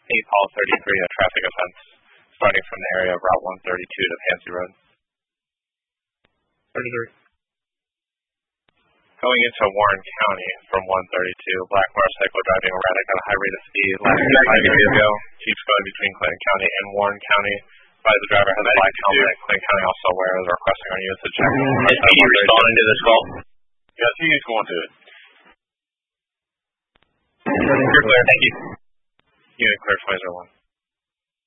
Paul 33, a traffic offense starting from the area of Route 132 to Fancy Road. 33. Going into Warren County from 132, black motorcycle driving erratic at a high rate of speed. Last 5 years ago, keeps going between Clinton County and Warren County. By the driver has a black helmet. Clinton County also wears requesting our units to check. Is PD responding to this call? Yes, he is going to it. You're clear. Thank you. Unit clear 2001.